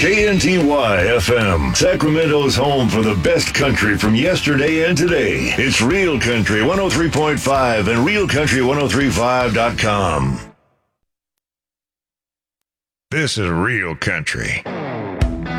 KNTY FM, Sacramento's home for the best country from yesterday and today. It's Real Country 103.5 and RealCountry1035.com. This is Real Country.